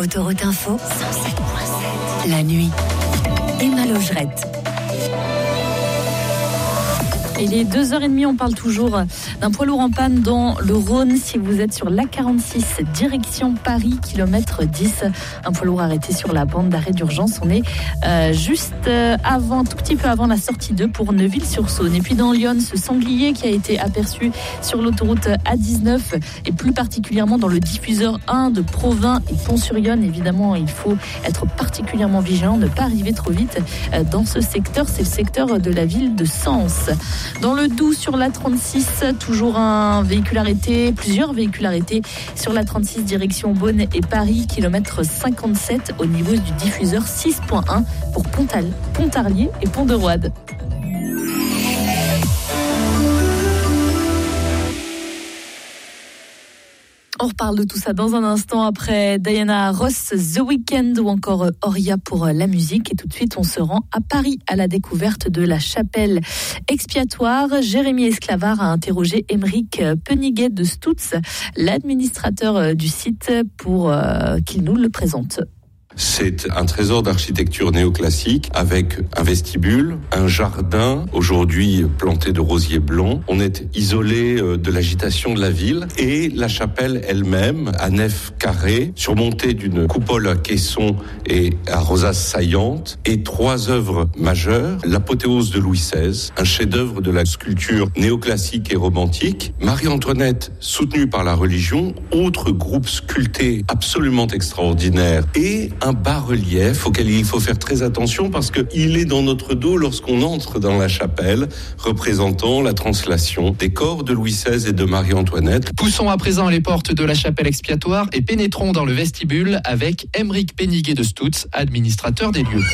Autoroute Info, 107.7. La nuit. Emma Logerette. Il est 2h30, on parle toujours d'un poids lourd en panne dans le Rhône. Si vous êtes sur l'A46, direction Paris, kilomètre 10, un poids lourd arrêté sur la bande d'arrêt d'urgence. On est juste avant, tout petit peu avant la sortie 2 pour Neuville-sur-Saône. Et puis dans Lyon, ce sanglier qui a été aperçu sur l'autoroute A19 et plus particulièrement dans le diffuseur 1 de Provins et Pont-sur-Yonne. Évidemment, il faut être particulièrement vigilant, ne pas arriver trop vite dans ce secteur. C'est le secteur de la ville de Sens. Dans le Doubs, sur la 36, toujours un véhicule arrêté, plusieurs véhicules arrêtés sur la 36 direction Beaune et Paris, kilomètre 57 au niveau du diffuseur 6.1 pour Pontarlier et Pont-de-Roide. On reparle de tout ça dans un instant après Diana Ross, The Weeknd ou encore Oria pour la musique. Et tout de suite, on se rend à Paris à la découverte de la chapelle expiatoire. Jérémy Esclavard a interrogé Aymeric Peniguet de Stutz, l'administrateur du site, pour qu'il nous le présente. C'est un trésor d'architecture néoclassique avec un vestibule, un jardin, aujourd'hui planté de rosiers blancs. On est isolé de l'agitation de la ville et la chapelle elle-même, à nef carrée, surmontée d'une coupole à caissons et à rosaces saillantes, et 3 œuvres majeures. L'apothéose de Louis XVI, un chef-d'œuvre de la sculpture néoclassique et romantique. Marie-Antoinette, soutenue par la religion, autre groupe sculpté absolument extraordinaire, et un bas-relief auquel il faut faire très attention parce qu'il est dans notre dos lorsqu'on entre dans la chapelle, représentant la translation des corps de Louis XVI et de Marie-Antoinette. Poussons à présent les portes de la chapelle expiatoire et pénétrons dans le vestibule avec Aymeric Peniguet de Stutz, administrateur des lieux.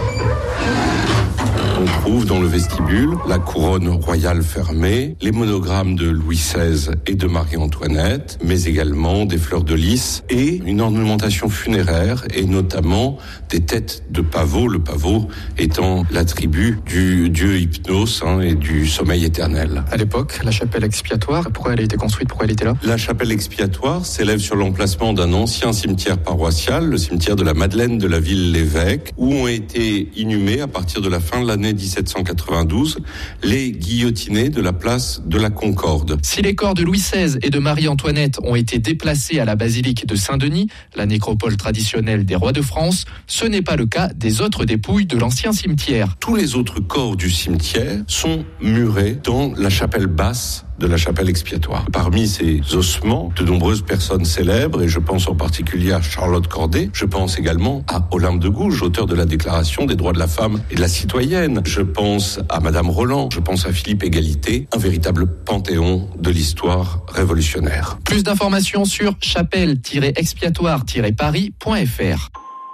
On trouve dans le vestibule la couronne royale fermée, les monogrammes de Louis XVI et de Marie-Antoinette, mais également des fleurs de lys et une ornementation funéraire et notamment des têtes de pavot, le pavot étant l'attribut du dieu Hypnos et du sommeil éternel. À l'époque, la chapelle expiatoire, pourquoi elle a été construite, pourquoi elle était là ? La chapelle expiatoire s'élève sur l'emplacement d'un ancien cimetière paroissial, le cimetière de la Madeleine de la Ville-l'Évêque, où ont été inhumés à partir de la fin de l'année 1792, les guillotinés de la place de la Concorde. Si les corps de Louis XVI et de Marie-Antoinette ont été déplacés à la basilique de Saint-Denis, la nécropole traditionnelle des rois de France, ce n'est pas le cas des autres dépouilles de l'ancien cimetière. Tous les autres corps du cimetière sont murés dans la chapelle basse de la chapelle expiatoire. Parmi ces ossements, de nombreuses personnes célèbres, et je pense en particulier à Charlotte Corday, je pense également à Olympe de Gouges, auteur de la Déclaration des droits de la femme et de la citoyenne. Je pense à Madame Roland, je pense à Philippe Égalité, un véritable panthéon de l'histoire révolutionnaire. Plus d'informations sur chapelle-expiatoire-paris.fr.